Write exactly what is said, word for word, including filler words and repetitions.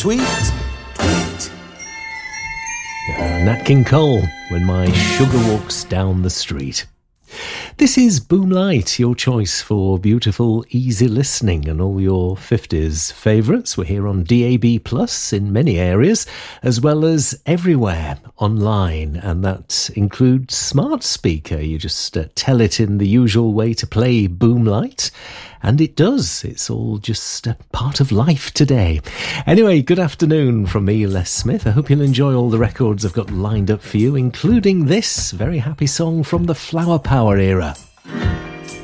tweet, tweet. Uh, Nat King Cole, When My Sugar Walks Down the Street. This is Boomlight, your choice for beautiful, easy listening and all your fifties favourites. We're here on D A B plus in many areas, as well as everywhere online, and that includes smart speaker. You just uh, tell it in the usual way to play Boomlight, and it does. It's all just a part of life today. Anyway, good afternoon from me, Les Smith. I hope you'll enjoy all the records I've got lined up for you, including this very happy song from the Flower Power era.